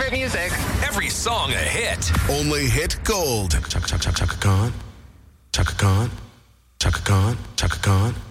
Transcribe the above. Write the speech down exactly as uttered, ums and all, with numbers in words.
favorite music. Every song a hit. Only hit gold. Chaka Chaka Chaka Chaka Khan. Chaka Khan. Chaka Khan. Chaka Khan.